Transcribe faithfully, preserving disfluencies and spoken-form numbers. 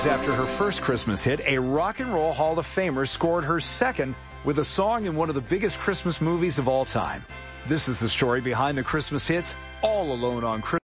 years after her first Christmas hit, a Rock and Roll Hall of Famer scored her second with a song in one of the biggest Christmas movies of all time. This is the story behind the Christmas hits, All Alone on Christmas.